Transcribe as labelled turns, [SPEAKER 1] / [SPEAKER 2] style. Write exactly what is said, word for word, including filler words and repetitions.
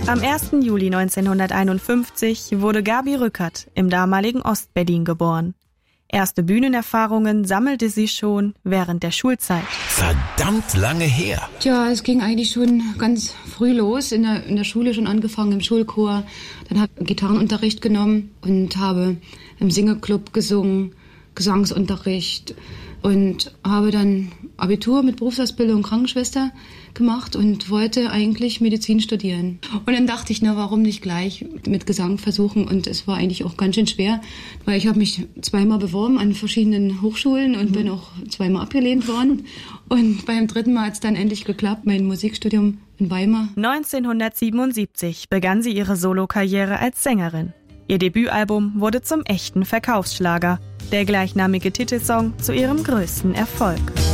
[SPEAKER 1] Am ersten Juli neunzehnhunderteinundfünfzig wurde Gabi Rückert im damaligen Ostberlin geboren. Erste Bühnenerfahrungen sammelte sie schon während der Schulzeit.
[SPEAKER 2] Verdammt lange her.
[SPEAKER 3] Tja, es ging eigentlich schon ganz früh los, in der, in der Schule schon angefangen, im Schulchor. Dann habe ich Gitarrenunterricht genommen und habe im Singeclub gesungen, Gesangsunterricht und habe dann Abitur mit Berufsausbildung Krankenschwester gemacht und wollte eigentlich Medizin studieren. Und dann dachte ich, na, warum nicht gleich mit Gesang versuchen? Und es war eigentlich auch ganz schön schwer, weil ich habe mich zweimal beworben an verschiedenen Hochschulen und mhm. bin auch zweimal abgelehnt worden. Und beim dritten Mal hat es dann endlich geklappt, mein Musikstudium in Weimar.
[SPEAKER 1] neunzehnhundertsiebenundsiebzig begann sie ihre Solokarriere als Sängerin. Ihr Debütalbum wurde zum echten Verkaufsschlager, der gleichnamige Titelsong zu ihrem größten Erfolg.